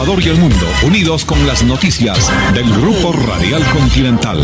Ecuador y el mundo, unidos con las noticias del Grupo Radial Continental.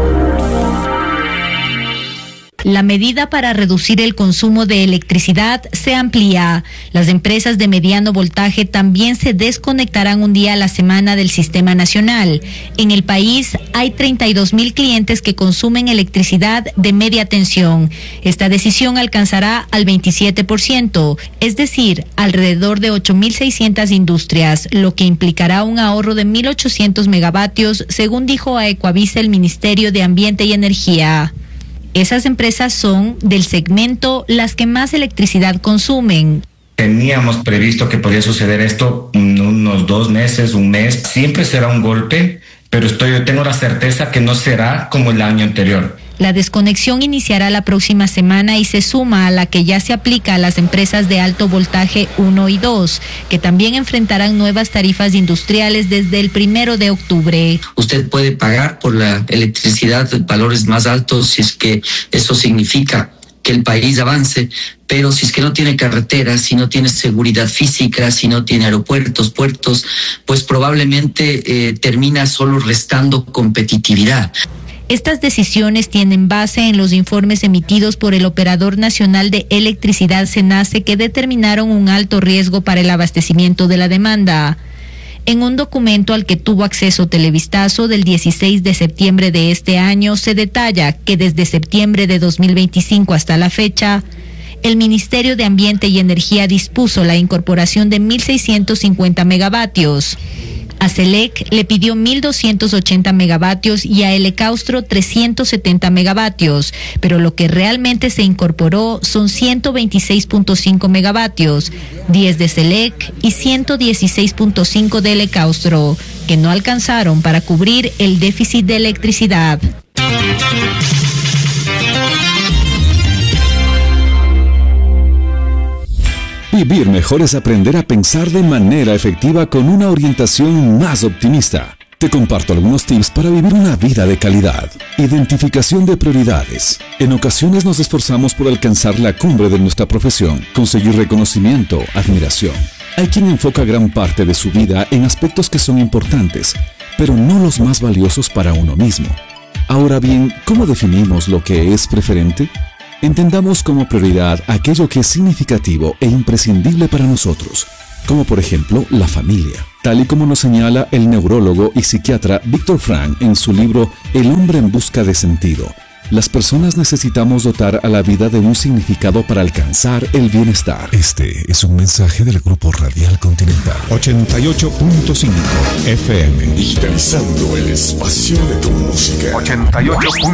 La medida para reducir el consumo de electricidad se amplía. Las empresas de mediano voltaje también se desconectarán un día a la semana del sistema nacional. En el país hay 32.000 clientes que consumen electricidad de media tensión. Esta decisión alcanzará al 27%, es decir, alrededor de 8.600 industrias, lo que implicará un ahorro de 1.800 megavatios, según dijo a Ecuavisa el Ministerio de Ambiente y Energía. Esas empresas son del segmento las que más electricidad consumen. Teníamos previsto que podía suceder esto en unos 2 meses, un mes. Siempre será un golpe, pero tengo la certeza que no será como el año anterior. La desconexión iniciará la próxima semana y se suma a la que ya se aplica a las empresas de alto voltaje 1 y 2, que también enfrentarán nuevas tarifas industriales desde el 1 de octubre. Usted puede pagar por la electricidad valores más altos si es que eso significa que el país avance, pero si es que no tiene carreteras, si no tiene seguridad física, si no tiene aeropuertos, puertos, pues probablemente termina solo restando competitividad. Estas decisiones tienen base en los informes emitidos por el Operador Nacional de Electricidad SENACE, que determinaron un alto riesgo para el abastecimiento de la demanda. En un documento al que tuvo acceso Televistazo del 16 de septiembre de este año, se detalla que desde septiembre de 2025 hasta la fecha, el Ministerio de Ambiente y Energía dispuso la incorporación de 1.650 megavatios. A SELEC le pidió 1.280 megavatios y a Elecaustro 370 megavatios, pero lo que realmente se incorporó son 126.5 megavatios, 10 de SELEC y 116.5 de Elecaustro, que no alcanzaron para cubrir el déficit de electricidad. Vivir mejor es aprender a pensar de manera efectiva con una orientación más optimista. Te comparto algunos tips para vivir una vida de calidad. Identificación de prioridades. En ocasiones nos esforzamos por alcanzar la cumbre de nuestra profesión, conseguir reconocimiento, admiración. Hay quien enfoca gran parte de su vida en aspectos que son importantes, pero no los más valiosos para uno mismo. Ahora bien, ¿cómo definimos lo que es preferente? Entendamos como prioridad aquello que es significativo e imprescindible para nosotros, como por ejemplo la familia, tal y como nos señala el neurólogo y psiquiatra Víctor Frank en su libro El hombre en busca de sentido. Las personas necesitamos dotar a la vida de un significado para alcanzar el bienestar. Este es un mensaje del Grupo Radial Continental. 88.5 FM. Digitalizando el espacio de tu música. 88.5